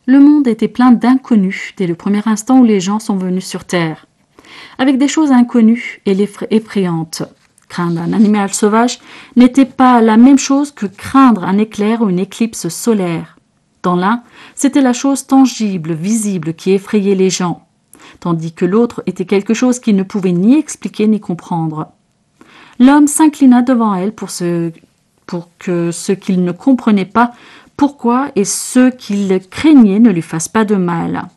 Le monde était plein d'inconnus dès le premier instant où les gens sont venus sur Terre, avec des choses inconnues et effrayantes. Craindre un animal sauvage n'était pas la même chose que craindre un éclair ou une éclipse solaire. Dans l'un, c'était la chose tangible, visible qui effrayait les gens, tandis que l'autre était quelque chose qu'il ne pouvait ni expliquer ni comprendre. L'homme s'inclina devant elle pour que ce qu'il ne comprenait pas pourquoi et ce qu'il craignait ne lui fasse pas de mal.